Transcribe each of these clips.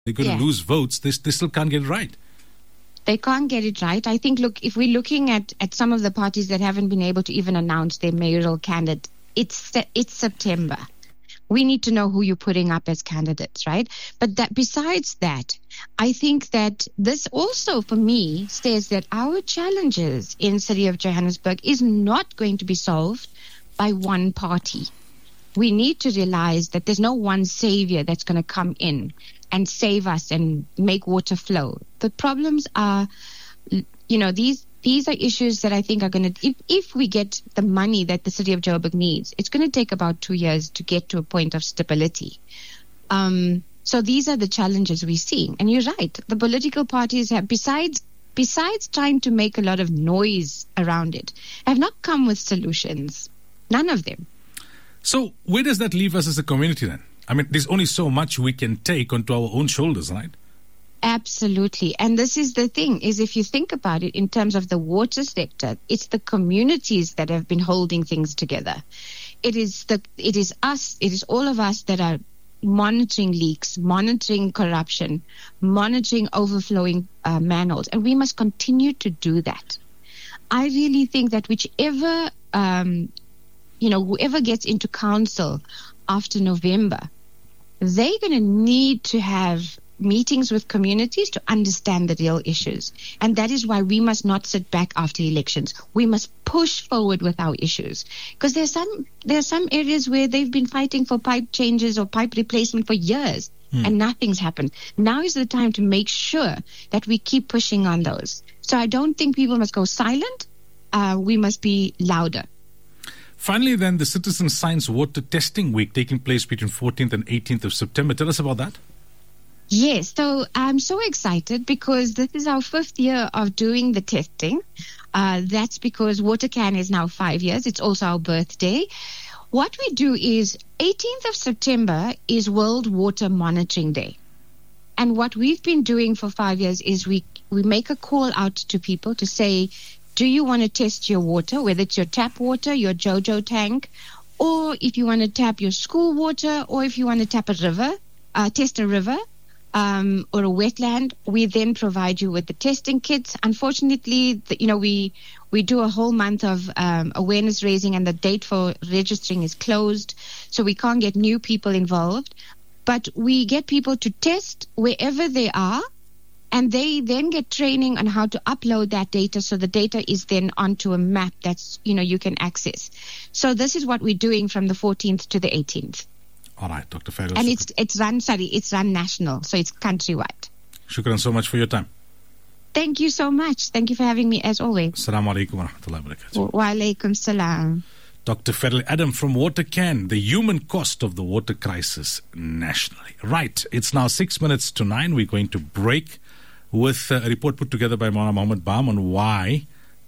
they're going to lose votes, they still can't get it right. They can't get it right. I think, look, if we're looking at some of the parties that haven't been able to even announce their mayoral candidate, it's September. We need to know who you're putting up as candidates, right? But besides that, I think that this also, for me, says that our challenges in the city of Johannesburg is not going to be solved by one party. We need to realize that there's no one savior that's going to come in and save us and make water flow. The problems are, these are issues that I think are going to, if we get the money that the city of Joburg needs, it's going to take about 2 years to get to a point of stability. So these are the challenges we're seeing. And you're right, the political parties have, besides trying to make a lot of noise around it, have not come with solutions. None of them. So where does that leave us as a community then? I mean, there's only so much we can take onto our own shoulders, right? Absolutely. And this is the thing, is if you think about it in terms of the water sector, it's the communities that have been holding things together. It is us, it is all of us that are monitoring leaks, monitoring corruption, monitoring overflowing manholes. And we must continue to do that. I really think that whichever, whoever gets into council after November, they're going to need to have meetings with communities to understand the real issues. And that is why we must not sit back after elections. We must push forward with our issues. Because there are some areas where they've been fighting for pipe changes or pipe replacement for years and nothing's happened. Now is the time to make sure that we keep pushing on those. So I don't think people must go silent. We must be louder. Finally, then, the Citizen Science Water Testing Week taking place between 14th and 18th of September. Tell us about that. Yes, so I'm so excited because this is our 5th year of doing the testing. That's because WaterCan is now 5 years. It's also our birthday. What we do is 18th of September is World Water Monitoring Day. And what we've been doing for 5 years is we make a call out to people to say, do you want to test your water, whether it's your tap water, your JoJo tank, or if you want to tap your school water, or if you want to tap a river, test a river, or a wetland, we then provide you with the testing kits. Unfortunately, we do a whole month of awareness raising, and the date for registering is closed, so we can't get new people involved. But we get people to test wherever they are, and they then get training on how to upload that data, so the data is then onto a map that's, you can access. So this is what we're doing from the 14th to the 18th. All right, Dr. Fairuz. And it's run national, so it's countrywide. Shukran so much for your time. Thank you so much. Thank you for having me as always. Assalamu alaikum wa rahmatullahi wa barakatuh. Wa alaikum salam. Dr. Federal Adam from WaterCan, the human cost of the water crisis nationally. Right, it's now 6 minutes to 9. We're going to break with a report put together by Maulana Mohammed Baam on why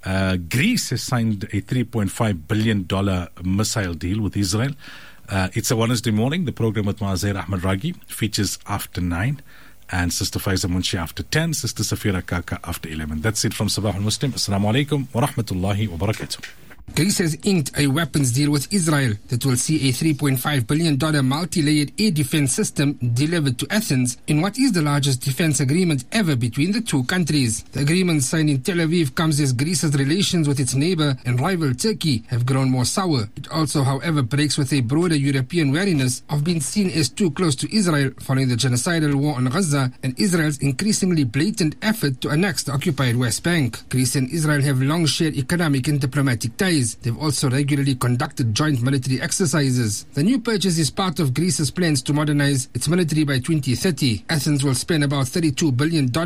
Greece has signed a $3.5 billion missile deal with Israel. It's a Wednesday morning. The program with Maazir Ahmed Ragi features after 9, and Sister Faiza Munshi after 10, Sister Safira Kaka after 11. That's it from Sabah al-Muslim. Assalamu alaikum wa rahmatullahi wa barakatuh. Greece has inked a weapons deal with Israel that will see a $3.5 billion multi-layered air defense system delivered to Athens in what is the largest defense agreement ever between the two countries. The agreement signed in Tel Aviv comes as Greece's relations with its neighbor and rival Turkey have grown more sour. It also, however, breaks with a broader European wariness of being seen as too close to Israel following the genocidal war on Gaza and Israel's increasingly blatant effort to annex the occupied West Bank. Greece and Israel have long shared economic and diplomatic ties. They've also regularly conducted joint military exercises. The new purchase is part of Greece's plans to modernize its military by 2030. Athens will spend about $32 billion by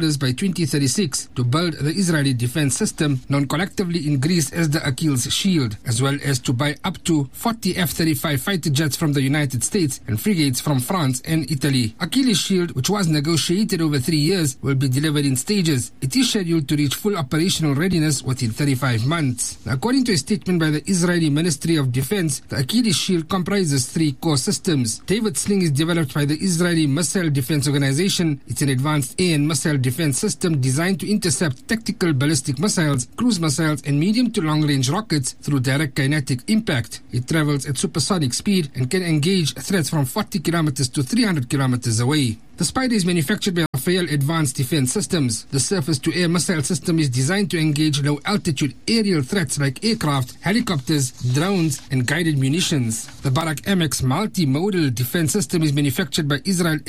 2036 to build the Israeli defense system, known collectively in Greece as the Achilles Shield, as well as to buy up to 40 F-35 fighter jets from the United States and frigates from France and Italy. Achilles Shield, which was negotiated over 3 years, will be delivered in stages. It is scheduled to reach full operational readiness within 35 months. According to a state statement by the Israeli Ministry of Defense, the Achilles Shield comprises 3 core systems. David Sling is developed by the Israeli Missile Defense Organization. It's an advanced air and missile defense system designed to intercept tactical ballistic missiles, cruise missiles, and medium to long-range rockets through direct kinetic impact. It travels at supersonic speed and can engage threats from 40 kilometers to 300 kilometers away. The Spider is manufactured by Rafael Advanced Defense Systems. The surface-to-air missile system is designed to engage low-altitude aerial threats like aircraft, helicopters, drones, and guided munitions. The Barak MX multi-modal defense system is manufactured by Israel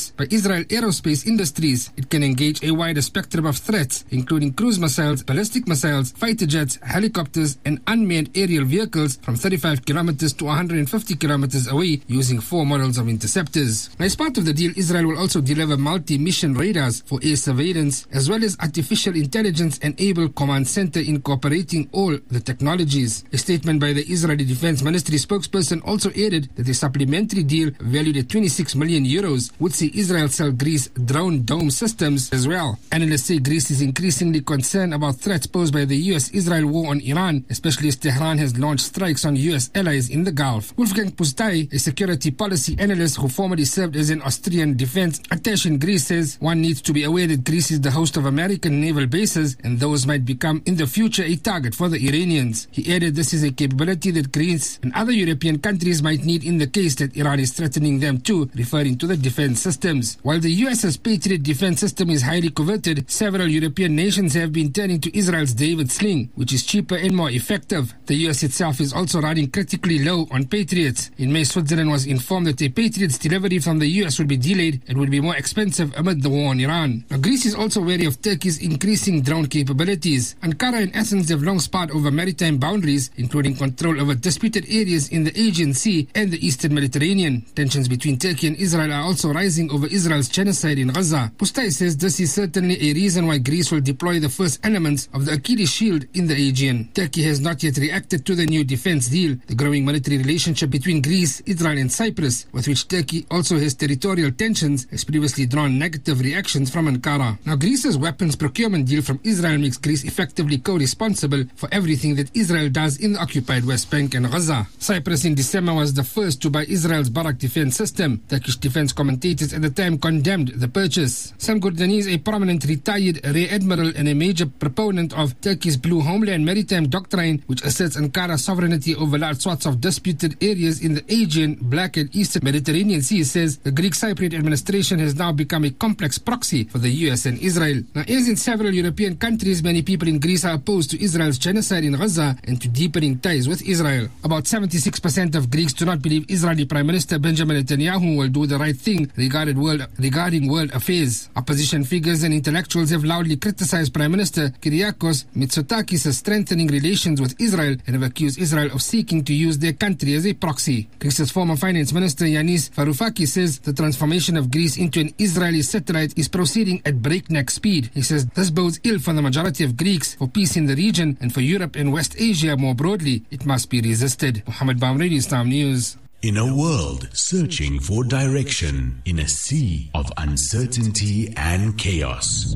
Aerospace Industries. It can engage a wider spectrum of threats, including cruise missiles, ballistic missiles, fighter jets, helicopters, and unmanned aerial vehicles from 35 kilometers to 150 kilometers away using 4 models of interceptors. Now, as part of the deal, Israel will also deliver multi-mission radars for air surveillance, as well as artificial intelligence-enabled command center incorporating all the technologies. A statement by the Israeli Defense Ministry spokesperson also added that the supplementary deal, valued at 26 million euros, would see Israel sell Greece drone dome systems as well. Analysts say Greece is increasingly concerned about threats posed by the US-Israel war on Iran, especially as Tehran has launched strikes on US allies in the Gulf. Wolfgang Pustai, a security policy analyst who formerly served as an Austrian defense attaché in Greece, says one needs to be aware that Greece is the host of American naval bases and those might become in the future a target for the Iranians. He added this is a capability that Greece and other European countries might need in the case that Iran is threatening them too, referring to the defense systems. While the US's Patriot defense system is highly coveted, several European nations have been turning to Israel's David Sling, which is cheaper and more effective. The US itself is also running critically low on Patriots. In May, Switzerland was informed that a Patriots delivery from the US would be delayed and would be more expensive amid the war on Iran. Now, Greece is also wary of Turkey's increasing drone capabilities. Ankara and Athens have long sparred over maritime boundaries, including control over disputed areas in the Aegean Sea and the Eastern Mediterranean. Tensions between Turkey and Israel are also rising over Israel's genocide in Gaza. Pustai says this is certainly a reason why Greece will deploy the first elements of the Achilles Shield in the Aegean. Turkey has not yet reacted to the new defense deal. The growing military relationship between Greece, Israel, and Cyprus, with which Turkey also has territorial tensions, has previously drawn negative reactions from Ankara. Now, Greece's weapons procurement deal from Israel makes Greece effectively co-responsible for everything that Israel does in the occupied West Bank and Gaza. Cyprus in December was the first to buy Israel's Barak defense system. Turkish defense commentators at the time condemned the purchase. Sam Gurdani, a prominent retired rear admiral and a major proponent of Turkey's Blue Homeland Maritime Doctrine, which asserts Ankara's sovereignty over large swaths of disputed areas in the Aegean, Black and Eastern Mediterranean Sea, says the Greek Cypriot administration has now become a complex proxy for the US and Israel. Now, as in several European countries, many people in Greece are opposed to Israel's genocide in Gaza and to deepening ties with Israel. About 76% of Greeks do not believe Israeli Prime Minister Benjamin Netanyahu will do the right thing regarding world affairs. Opposition figures and intellectuals have loudly criticized Prime Minister Kyriakos Mitsotakis' strengthening relations with Israel and have accused Israel of seeking to use their country as a proxy. Greece's former finance minister Yanis Varoufakis says the transformation of Greece into an Israeli satellite is proceeding at breakneck speed. He says this bodes ill for the majority of Greeks, for peace in the region, and for Europe and West Asia more broadly. It must be resisted. Mohammed Bamredi, Islam News. In a world searching for direction, in a sea of uncertainty and chaos,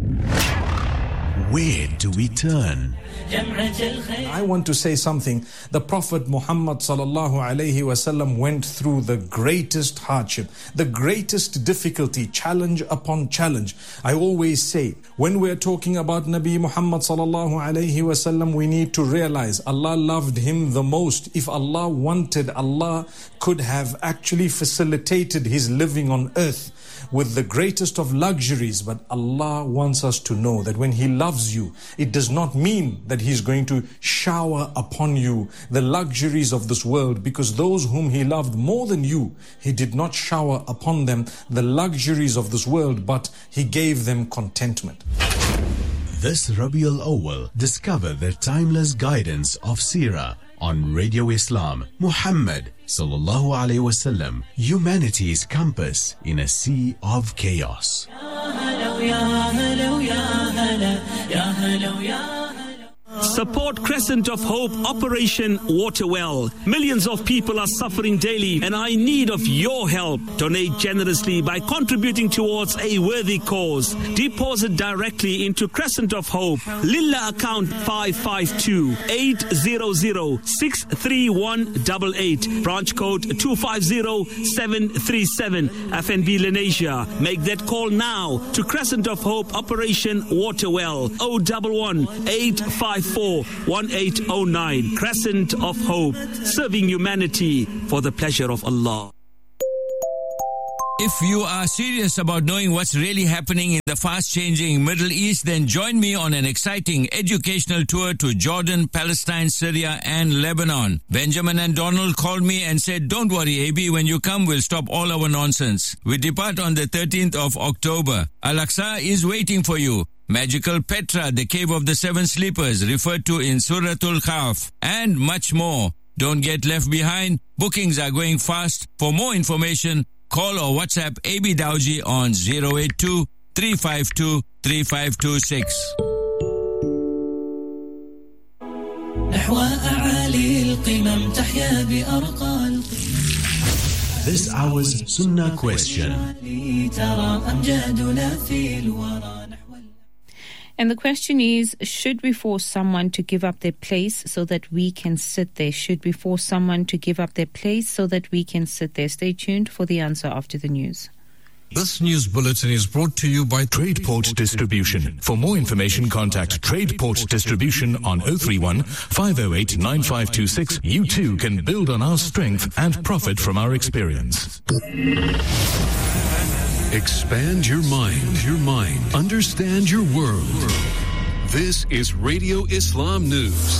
where do we turn? I want to say something. The Prophet Muhammad sallallahu alaihi wasallam went through the greatest hardship, the greatest difficulty, challenge upon challenge. I always say, when we're talking about Nabi Muhammad sallallahu alaihi wasallam, we need to realize Allah loved him the most. If Allah wanted, Allah could have actually facilitated his living on earth with the greatest of luxuries. But Allah wants us to know that when He loves you, it does not mean that He's going to shower upon you the luxuries of this world, because those whom He loved more than you, He did not shower upon them the luxuries of this world, but He gave them contentment. This Rabiul Awwal, discover the timeless guidance of Seerah on Radio Islam. Muhammad sallallahu alaihi wasallam, humanity's compass in a sea of chaos. Support Crescent of Hope Operation Waterwell. Millions of people are suffering daily and are in need of your help. Donate generously by contributing towards a worthy cause. Deposit directly into Crescent of Hope, Lilla account 552-800-63188, branch code 250737, FNB Lenasia. Make that call now to Crescent of Hope Operation Waterwell, 011-854-1809. Crescent of Hope, serving humanity for the pleasure of Allah. If you are serious about knowing what's really happening in the fast-changing Middle East, then join me on an exciting educational tour to Jordan, Palestine, Syria, and Lebanon. Benjamin and Donald called me and said, "Don't worry, AB, when you come, we'll stop all our nonsense." We depart on the 13th of October. Al-Aqsa is waiting for you. Magical Petra, the cave of the seven sleepers, referred to in Suratul Kahf, and much more. Don't get left behind. Bookings are going fast. For more information, call or WhatsApp AB Dawji on 082-352-3526. This hour's Sunnah question. And the question is, should we force someone to give up their place so that we can sit there? Should we force someone to give up their place so that we can sit there? Stay tuned for the answer after the news. This news bulletin is brought to you by Tradeport Distribution. For more information, contact Tradeport Distribution on 031 508 9526. You too can build on our strength and profit from our experience. Expand your mind. Understand your world. This is Radio Islam News.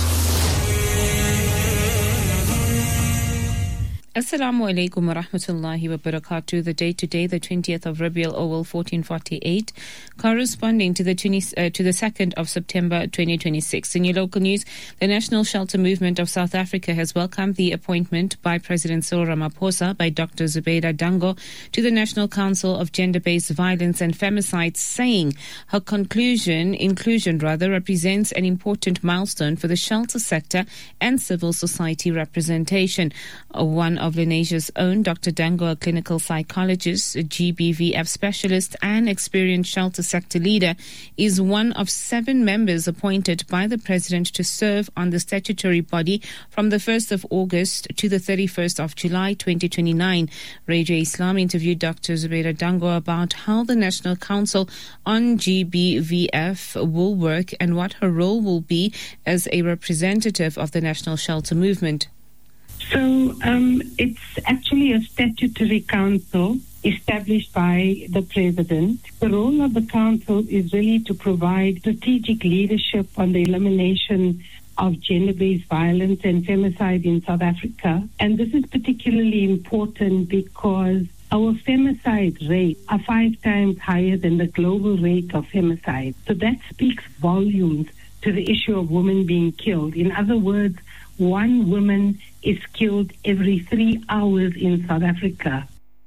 Assalamu alaikum wa rahmatullahi wa barakatuh. The date today, the 20th of Rabiul Awwal 1448, corresponding to the 2nd of September 2026. In your local news, the National Shelter Movement of South Africa has welcomed the appointment by President Cyril Ramaphosa by Dr. Zubeida Dango to the National Council of Gender-Based Violence and Femicide, saying her inclusion represents an important milestone for the shelter sector and civil society representation. One of Lenasia's own, Dr. Dango, a clinical psychologist, a GBVF specialist and experienced shelter sector leader, is one of 7 members appointed by the President to serve on the statutory body from the 1st of August to the 31st of July 2029. Radio Islam interviewed Dr. Zubeida Dango about how the National Council on GBVF will work and what her role will be as a representative of the National Shelter Movement. So it's actually a statutory council established by the President. The role of the council is really to provide strategic leadership on the elimination of gender-based violence and femicide in South Africa. And this is particularly important because our femicide rates are 5 times higher than the global rate of femicide. So that speaks volumes to the issue of women being killed. In other words, 1 woman is killed every 3 hours in South Africa.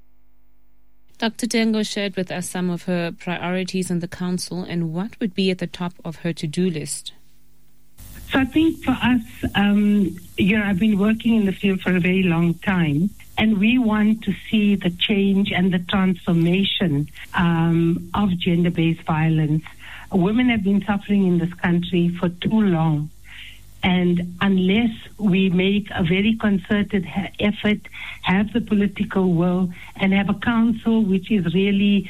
Dr. Dango shared with us some of her priorities in the council and what would be at the top of her to-do list. So I think for us, I've been working in the field for a very long time, and we want to see the change and the transformation of gender-based violence. Women have been suffering in this country for too long. And unless we make a very concerted effort, have the political will, and have a council which is really,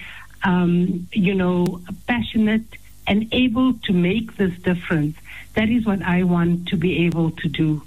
passionate and able to make this difference, that is what I want to be able to do.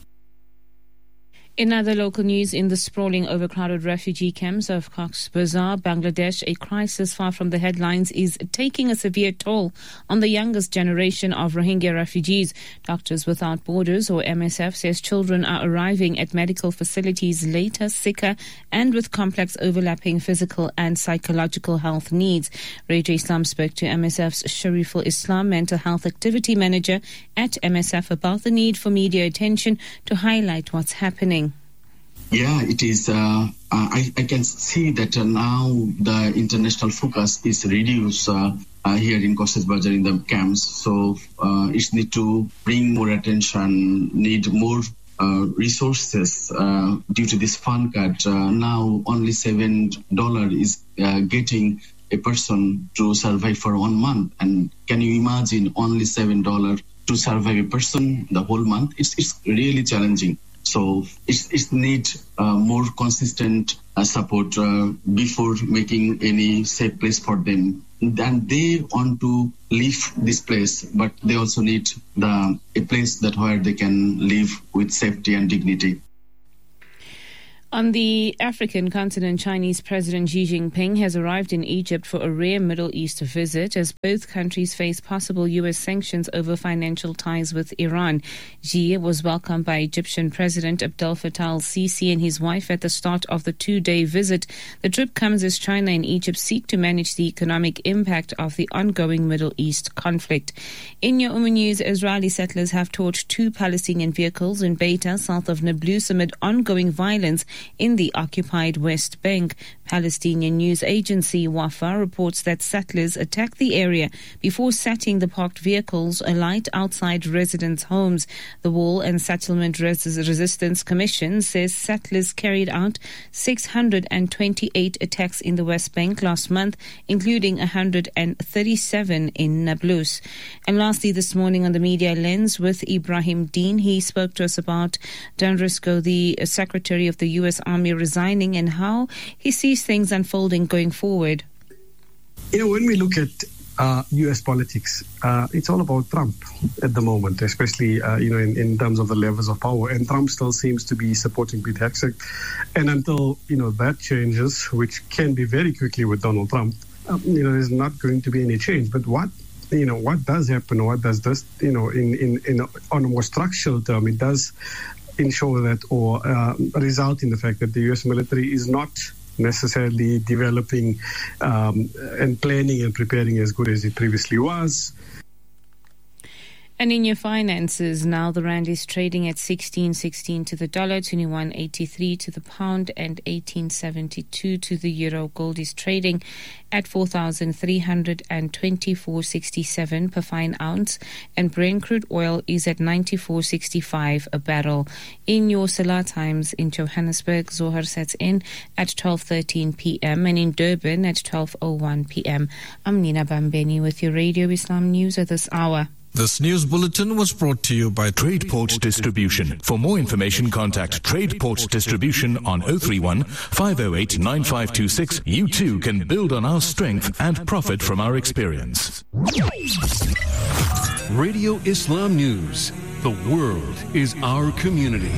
In other local news, in the sprawling, overcrowded refugee camps of Cox's Bazar, Bangladesh, a crisis far from the headlines is taking a severe toll on the youngest generation of Rohingya refugees. Doctors Without Borders, or MSF, says children are arriving at medical facilities later, sicker, and with complex overlapping physical and psychological health needs. Radio Islam spoke to MSF's Shariful Islam, mental health activity manager at MSF, about the need for media attention to highlight what's happening. Yeah, it is I can see that now the international focus is reduced here in Cox's Bazar in the camps. So it need to bring more attention, need more resources due to this fund cut. Now only $7 is getting a person to survive for 1 month. And can you imagine only $7 to survive a person the whole month? It's really challenging. So it needs more consistent support before making any safe place for them. And they want to leave this place, but they also need a place where they can live with safety and dignity. On the African continent, Chinese President Xi Jinping has arrived in Egypt for a rare Middle East visit as both countries face possible U.S. sanctions over financial ties with Iran. Xi was welcomed by Egyptian President Abdel Fattah al-Sisi and his wife at the start of the 2-day visit. The trip comes as China and Egypt seek to manage the economic impact of the ongoing Middle East conflict. In your news, Israeli settlers have torched 2 Palestinian vehicles in Beita, south of Nablus, amid ongoing violence in the occupied West Bank. Palestinian news agency Wafa reports that settlers attacked the area before setting the parked vehicles alight outside residents' homes. The Wall and Settlement Resistance Commission says settlers carried out 628 attacks in the West Bank last month, including 137 in Nablus. And lastly, this morning on the Media Lens with Ibrahim Dean, he spoke to us about Dan Risco, the Secretary of the U.S. Army, resigning and how he sees things unfolding going forward. When we look at U.S. politics, it's all about Trump at the moment, especially, in terms of the levels of power. And Trump still seems to be supporting Pete Hegseth. And until, that changes, which can be very quickly with Donald Trump, there's not going to be any change. But what does happen, what does this, on a more structural term, it does ensure that or result in the fact that the U.S. military is not necessarily developing and planning and preparing as good as it previously was. And in your finances now, the rand is trading at 16.16 to the dollar, 21.83 to the pound, and 18.72 to the euro. Gold is trading at 4,324.67 per fine ounce, and Brent crude oil is at 94.65 a barrel. In your Salah times in Johannesburg, Zohar sets in at 12:13 p.m. and in Durban at 12:01 p.m. I'm Nina Bambeni with your Radio Islam news at this hour. This news bulletin was brought to you by TradePort Distribution. For more information, contact TradePort Distribution on 031 508 9526. You too can build on our strength and profit from our experience. Radio Islam News. The world is our community.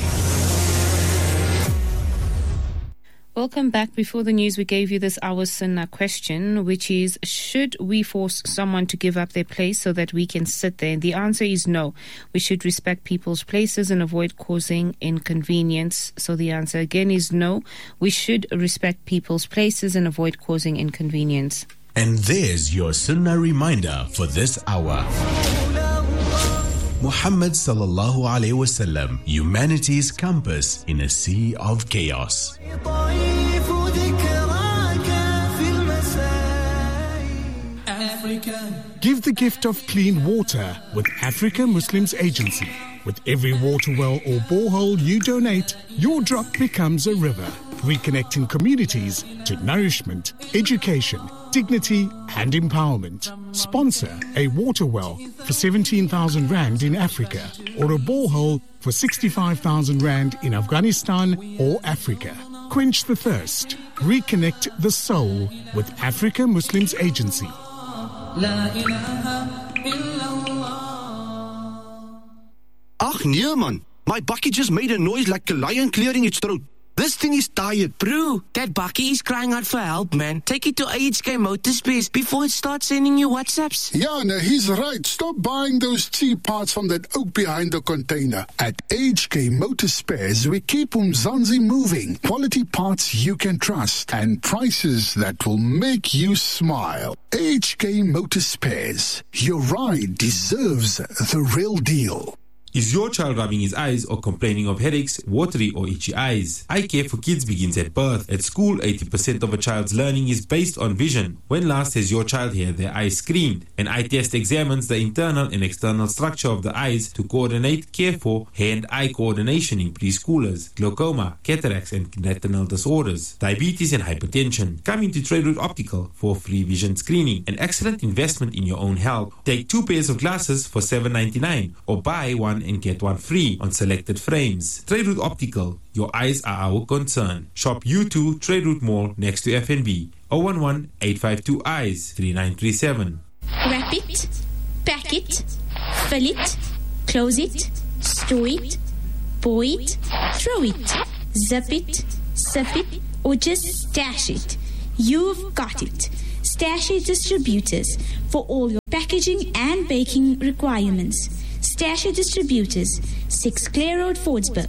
Welcome back. Before the news, we gave you this hour's Sunnah question, which is, should we force someone to give up their place so that we can sit there? And the answer is no. We should respect people's places and avoid causing inconvenience. So the answer again is no. We should respect people's places and avoid causing inconvenience. And there's your Sunnah reminder for this hour. Muhammad sallallahu alaihi wasallam, humanity's compass in a sea of chaos. Give the gift of clean water with Africa Muslims Agency. With every water well or borehole you donate, your drop becomes a river, reconnecting communities to nourishment, education, dignity and empowerment. Sponsor a water well for 17,000 Rand in Africa or a borehole for 65,000 Rand in Afghanistan or Africa. Quench the thirst. Reconnect the soul with Africa Muslims Agency. Ach nee man, my bakkie just made a noise like a lion clearing its throat. This thing is tired. Bro, that bakkie is crying out for help, man. Take it to AHK Motorspares before it starts sending you WhatsApps. Yeah, no, he's right. Stop buying those cheap parts from that oak behind the container. At AHK Motorspares, we keep Umzansi moving. Quality parts you can trust and prices that will make you smile. AHK Motorspares. Your ride deserves the real deal. Is your child rubbing his eyes or complaining of headaches, watery or itchy eyes? Eye care for kids begins at birth. At school, 80% of a child's learning is based on vision. When last has your child had their eyes screened? An eye test examines the internal and external structure of the eyes to coordinate care for hand-eye coordination in preschoolers, glaucoma, cataracts and retinal disorders, diabetes and hypertension. Come into Trade Route Optical for free vision screening, an excellent investment in your own health. Take 2 pairs of glasses for $7.99 or buy one and get one free on selected frames. Trade Route Optical, your eyes are our concern. Shop U2 Trade Route Mall next to FNB. 011-852-EYES 3937. Wrap it, pack it, fill it, close it, store it, pour it, throw it, zip it, sip it, or just stash it. You've got it. Stash It Distributors for all your packaging and baking requirements. Stash It Distributors, 6 Clare Road, Fordsburg,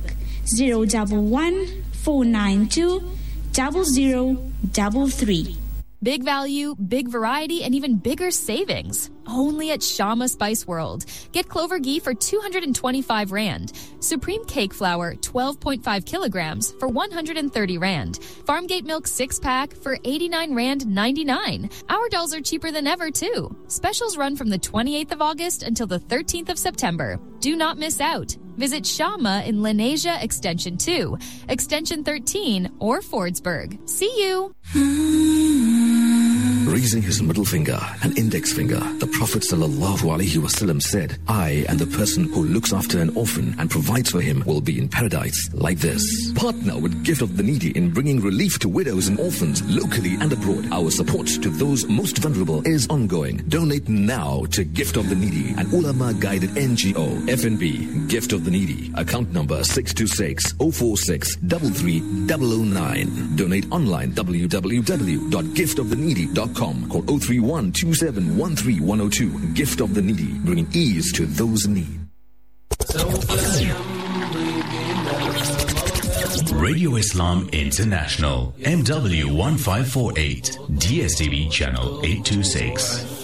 011-492-0033. Big value, big variety, and even bigger savings. Only at Shama Spice World. Get Clover ghee for 225 Rand. Supreme cake flour, 12.5 kilograms for 130 Rand. Farmgate milk 6-pack for 89 Rand 99. Our dolls are cheaper than ever, too. Specials run from the 28th of August until the 13th of September. Do not miss out. Visit Shama in Lenasia Extension 2, Extension 13, or Fordsburg. See you! Raising his middle finger and index finger, the Prophet ﷺ said, I and the person who looks after an orphan and provides for him will be in paradise like this. Partner with Gift of the Needy in bringing relief to widows and orphans locally and abroad. Our support to those most vulnerable is ongoing. Donate now to Gift of the Needy, an ulama-guided NGO. FNB, Gift of the Needy. Account number 626-046-33009. Donate online, www.giftoftheneedy.com. Call 031-2713-102. Gift of the Needy, bringing ease to those in need. Radio Islam International, MW 1548, DSTV channel 826.